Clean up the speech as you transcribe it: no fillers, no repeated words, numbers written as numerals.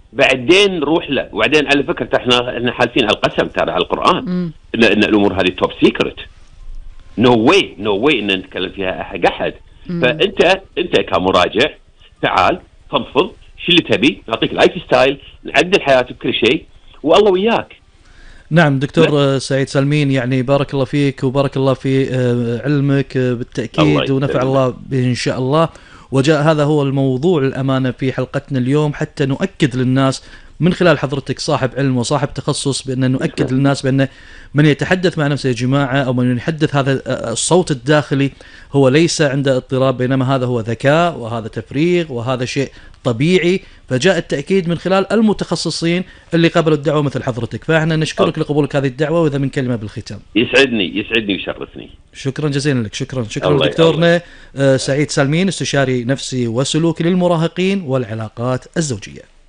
بعدين نروح له. وبعدين على فكره احنا حالفين على القسم ترى على القران ان الامور هذه توب سيكرت، نو واي ان نتكلم فيها حق احد. فانت كمراجع تعال تنفض شو اللي تبي، نعطيك لايف ستايل، نعدل حياتك كل شيء، والله وياك. نعم دكتور سعيد سالمين، يعني بارك الله فيك وبارك الله في علمك بالتأكيد، ونفع الله به إن شاء الله. وجاء هذا هو الموضوع الأمانة في حلقتنا اليوم، حتى نؤكد للناس من خلال حضرتك صاحب علم وصاحب تخصص بأن نؤكد للناس بأن من يتحدث مع نفسه يا جماعة، أو من يحدث هذا الصوت الداخلي هو ليس عنده اضطراب، بينما هذا هو ذكاء وهذا تفريغ وهذا شيء طبيعي. فجاء التأكيد من خلال المتخصصين اللي قبلوا الدعوة مثل حضرتك، فاحنا نشكرك لقبولك هذه الدعوة. وإذا من كلمة بالختام. يسعدني ويشرفني. شكرا جزيلا لك. شكرا دكتورنا سعيد سالمين، استشاري نفسي وسلوكي للمراهقين والعلاقات الزوجية.